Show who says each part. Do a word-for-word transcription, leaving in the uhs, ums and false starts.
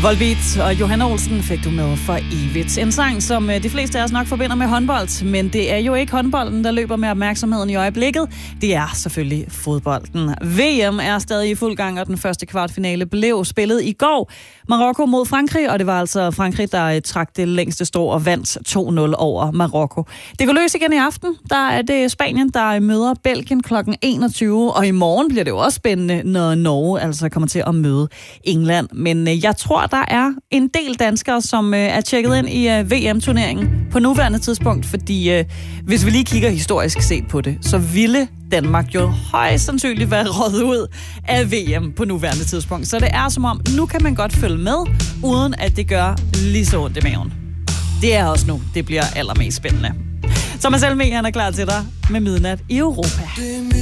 Speaker 1: Volbeat og Johanna Olsen fik du med for evigt. En sang, som de fleste af os nok forbinder med håndbold, men det er jo ikke håndbolden, der løber med opmærksomheden i øjeblikket. Det er selvfølgelig fodbolden. V M er stadig i fuld gang, og den første kvartfinale blev spillet i går. Marokko mod Frankrig, og det var altså Frankrig, der trak det længste strå og vandt to nul over Marokko. Det går løs igen i aften. Der er det Spanien, der møder Belgien klokken enogtyve, og i morgen bliver det jo også spændende, når Norge altså kommer til at møde England. Men jeg tror, der er en del danskere, som er tjekket ind i V M-turneringen på nuværende tidspunkt, fordi hvis vi lige kigger historisk set på det, så ville Danmark jo højst sandsynligt være røget ud af V M på nuværende tidspunkt. Så det er som om, nu kan man godt følge med, uden at det gør lige så ondt i maven. Det er også nu, det bliver allermest spændende. Thomas Helmig, han er klar til dig med midnat i Europa.